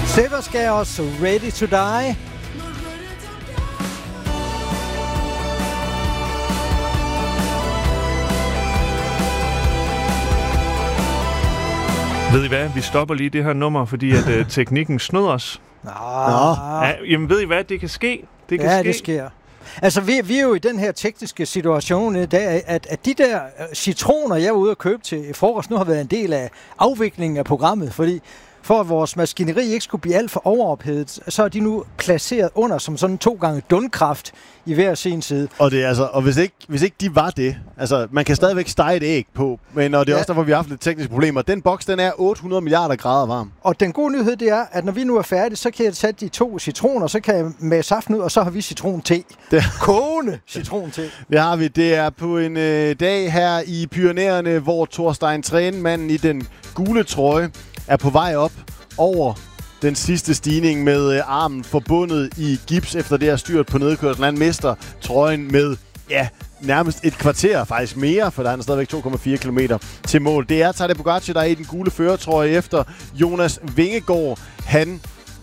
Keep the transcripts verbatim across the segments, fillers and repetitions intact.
Seversgaards Ready to Die. Ved I hvad? Vi stopper lige det her nummer, fordi at øh, teknikken snød os. Nå. Ja, jamen ved I hvad? Det kan ske. Det kan ja, ske. det sker. Altså, vi, vi er jo i den her tekniske situation i dag, at, at de der citroner, jeg var ude at købe til frokost, nu har været en del af afviklingen af programmet, fordi for at vores maskineri ikke skulle blive alt for overophedet, så er de nu placeret under som sådan to gange dundkraft i hver sin side. Og det er altså, og hvis ikke, hvis ikke de var det, altså man kan stadigvæk stege et æg på, men og det er ja. også derfor, vi har haft lidt tekniske problemer. Den boks, den er otte hundrede milliarder grader varm. Og den gode nyhed, det er, at når vi nu er færdige, så kan jeg tage de to citroner, så kan jeg med saften ud, og så har vi citron-te. Det. Kogende citron-te. Det har vi. Det er på en øh, dag her i Pyrenæerne, hvor Thorstein Træn, manden i den gule trøje, er på vej op over den sidste stigning med øh, armen forbundet i gips efter det her styrt på nedkørslen. Han mister trøjen med, ja, nærmest et kvarter, faktisk mere, for der er stadigvæk to komma fire kilometer til mål. Det er Tadej Pogačar, der er i den gule førertrøje efter Jonas Vingegaard. Han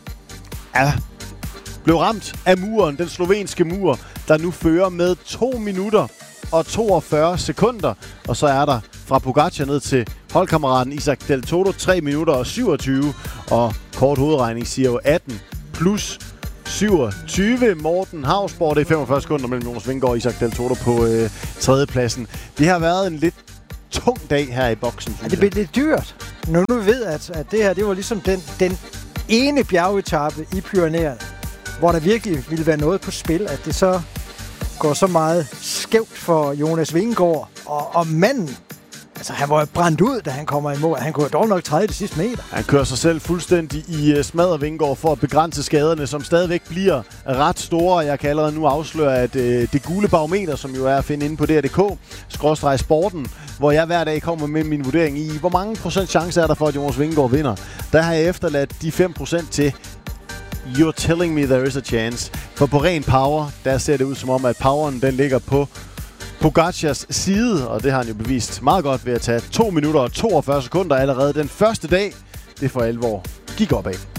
er blev ramt af muren, den slovenske mur, der nu fører med to minutter og toogfyrre sekunder. Og så er der fra Pogačar ned til holdkammeraten Isaac Del Toro tre minutter og syvogtyve. Og kort hovedregning siger jo atten plus syvogtyve. Morten Hausborg, det er femogfyrre sekunder mellem Jonas Vingegaard og Isaac Del Toro på øh, tredjepladsen. Det har været en lidt tung dag her i boksen. Ja, det bliver lidt dyrt. Nu nu ved at, at det her, det var ligesom den, den ene bjergetappe i Pyrenæerne, hvor der virkelig ville være noget på spil, at det så går så meget skævt for Jonas Vingegaard. Og, og manden, altså han var brændt ud, da han kommer i mål. Han kunne dog nok træde de sidste meter. Han kører sig selv fuldstændig i uh, smadret Vingegaard for at begrænse skaderne, som stadigvæk bliver ret store. Jeg kan allerede nu afsløre, at uh, det gule barometer, som jo er at finde inde på D R punktum D K, skråstreg sporten, hvor jeg hver dag kommer med min vurdering i, hvor mange procent chance er der for, at Jonas Vingegaard vinder. Der har jeg efterladt de fem procent til You're telling me there is a chance. For på ren power, der ser det ud som om, at poweren den ligger på Pogacars side, og det har han jo bevist meget godt ved at tage to minutter og toogfyrre sekunder allerede den første dag. Det for alvor gik opad.